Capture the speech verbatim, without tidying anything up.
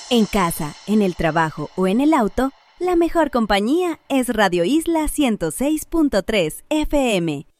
En casa, en el trabajo o en el auto, la mejor compañía es Radio Isla ciento seis punto tres F M.